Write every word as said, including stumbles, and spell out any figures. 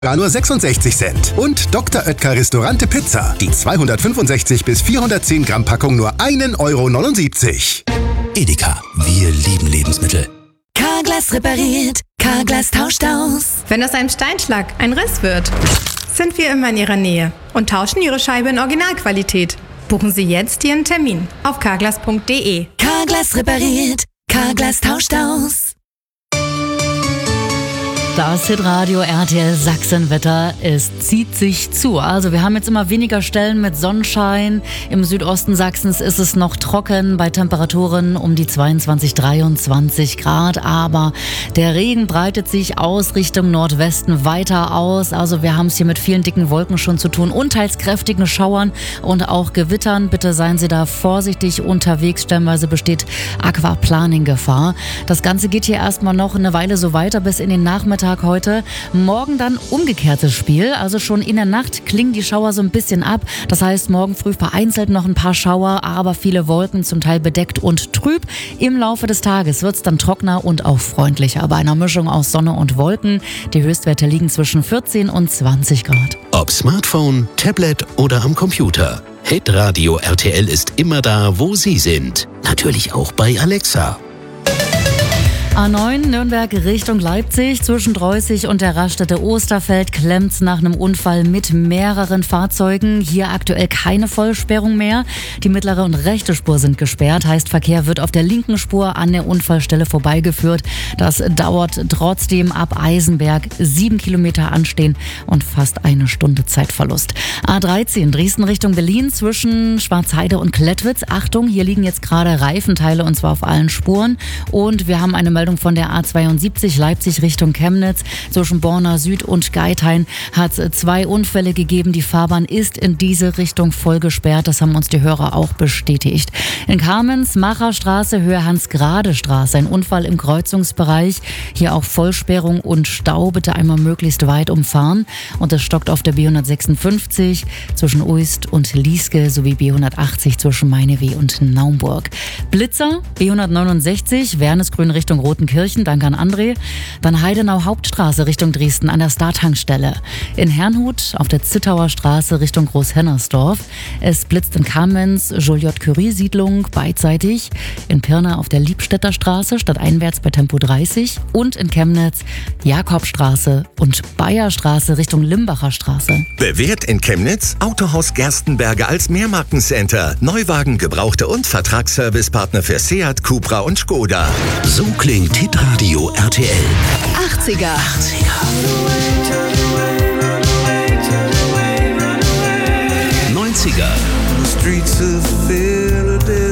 nur sechsundsechzig Cent. Und Doktor Oetker Restaurante Pizza. Die zweihundertfünfundsechzig bis vierhundertzehn Gramm Packung nur ein Euro neunundsiebzig. Edeka, wir lieben Lebensmittel. Carglass repariert, Carglass tauscht aus. Wenn aus einem Steinschlag ein Riss wird, sind wir immer in Ihrer Nähe und tauschen Ihre Scheibe in Originalqualität. Buchen Sie jetzt Ihren Termin auf carglass punkt de. Carglass repariert, Carglass tauscht aus. Das Hitradio R T L Sachsenwetter, es zieht sich zu. Also wir haben jetzt immer weniger Stellen mit Sonnenschein. Im Südosten Sachsens ist es noch trocken bei Temperaturen um die zweiundzwanzig, dreiundzwanzig Grad. Aber der Regen breitet sich aus Richtung Nordwesten weiter aus. Also wir haben es hier mit vielen dicken Wolken schon zu tun und teils kräftigen Schauern und auch Gewittern. Bitte seien Sie da vorsichtig unterwegs. Stellenweise besteht Aquaplaning-Gefahr. Das Ganze geht hier erstmal noch eine Weile so weiter bis in den Nachmittag heute. Morgen dann umgekehrtes Spiel. Also schon in der Nacht klingen die Schauer so ein bisschen ab. Das heißt, morgen früh vereinzelt noch ein paar Schauer, aber viele Wolken, zum Teil bedeckt und trüb. Im Laufe des Tages wird es dann trockener und auch freundlicher. Bei einer Mischung aus Sonne und Wolken. Die Höchstwerte liegen zwischen vierzehn und zwanzig Grad. Ob Smartphone, Tablet oder am Computer. Hitradio R T L ist immer da, wo Sie sind. Natürlich auch bei Alexa. A neun Nürnberg Richtung Leipzig, zwischen Dreußig und der Raststätte Osterfeld klemmt's nach einem Unfall mit mehreren Fahrzeugen. Hier aktuell keine Vollsperrung mehr. Die mittlere und rechte Spur sind gesperrt, heißt Verkehr wird auf der linken Spur an der Unfallstelle vorbeigeführt. Das dauert trotzdem ab Eisenberg sieben Kilometer anstehen und fast eine Stunde Zeitverlust. A dreizehn Dresden Richtung Berlin, zwischen Schwarzheide und Klettwitz. Achtung, hier liegen jetzt gerade Reifenteile und zwar auf allen Spuren. Und wir haben eine Meldung von der A zweiundsiebzig Leipzig Richtung Chemnitz. Zwischen Borna Süd und Geithain hat es zwei Unfälle gegeben. Die Fahrbahn ist in diese Richtung voll gesperrt. Das haben uns die Hörer auch bestätigt. In Kamenz, Macherstraße, Höhe Hans-Grade-Straße. Ein Unfall im Kreuzungsbereich. Hier auch Vollsperrung und Stau. Bitte einmal möglichst weit umfahren. Und es stockt auf der B hundertsechsundfünfzig zwischen Uist und Lieske sowie B hundertachtzig zwischen Meineweh und Naumburg. Blitzer, B hundertneunundsechzig, Wernesgrün Richtung Rotenkirchen, danke an André. Dann Heidenau Hauptstraße Richtung Dresden an der Star-Tankstelle. In Herrnhut auf der Zittauer Straße Richtung Großhennersdorf. Es blitzt in Kamenz, Joliot-Curie-Siedlung beidseitig. In Pirna auf der Liebstädter Straße stadteinwärts bei Tempo dreißig. Und in Chemnitz Jakobstraße und Bayerstraße Richtung Limbacher Straße. Bewährt in Chemnitz Autohaus Gerstenberger als Mehrmarkencenter. Neuwagen, Gebrauchte und Vertragsservicepartner für Seat, Cupra und Skoda. So klingt Hitradio R T L. achtziger. achtziger. neunziger. Streets of Philadelphia.